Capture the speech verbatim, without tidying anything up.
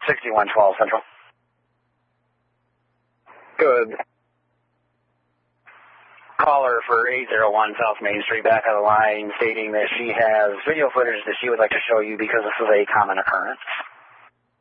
sixty-one twelve Central. Good. Caller for eight oh one South Main Street, back on the line, stating that she has video footage that she would like to show you because this is a common occurrence.